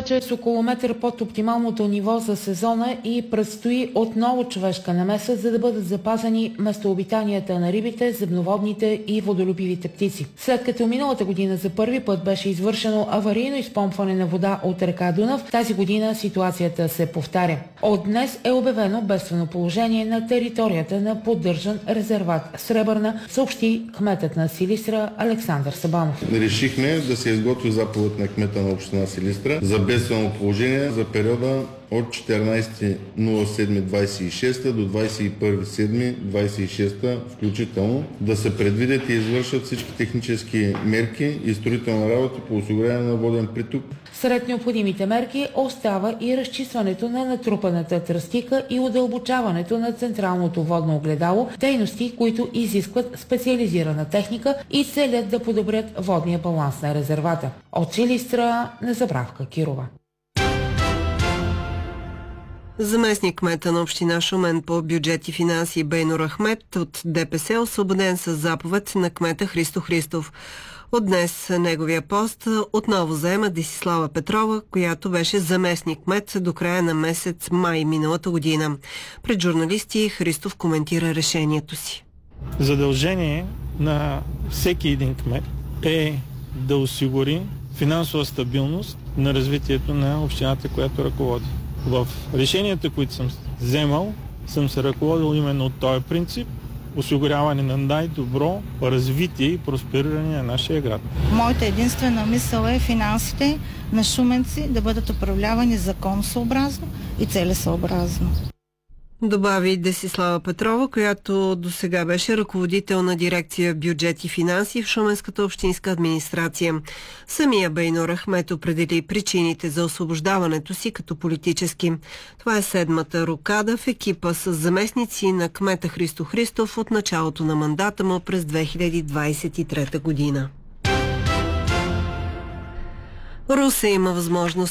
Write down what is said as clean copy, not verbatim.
вече е с около метър под оптималното ниво за сезона и предстои отново човешка намеса, за да бъдат запазени местообитанията на рибите, земноводните и водолюбивите птици. След като миналата година за първи път беше извършено аварийно изпомпване на вода от река Дунав, тази година ситуацията се повтаря. От днес е обявено бедствено положение на територията на поддържан резерват Сребърна, съобщи кметът на Силистра Александър Сабанов. Решихме да се изготви заповед на кмета на община Силистра за бедствено положение за периода от 14.07.26 до 21.07.26 включително, да се предвидят и извършат всички технически мерки и строителни работи по осигуряване на воден приток. Сред необходимите мерки остава и разчистването на натрупаната тръстика и удълбочаването на централното водно огледало, дейности, които изискват специализирана техника и целят да подобрят водния баланс на резервата. От Силистра Незабравка Кирова. Заместник кмета на община Шумен по бюджет и финанси Бейнур Ахмед от ДПС освободен с заповед на кмета Христо Христов. От днес неговия пост отново заема Десислава Петрова, която беше заместник кмет до края на месец май миналата година. Пред журналисти Христов коментира решението си. Задължение на всеки един кмет е да осигури финансова стабилност на развитието на общината, която ръководи. В решенията, които съм вземал, съм се ръководил именно от този принцип – осигуряване на най-добро развитие и проспериране на нашия град. Моята единствена мисъл е финансите на шуменци да бъдат управлявани законосъобразно и целесъобразно. Добави Десислава Петрова, която досега беше ръководител на дирекция бюджет и финанси в Шуменската общинска администрация. Самия Бейнур Ахмед определи причините за освобождаването си като политически. Това е седмата рокада в екипа с заместници на кмета Христо Христов от началото на мандата му през 2023 година. Русе има възможност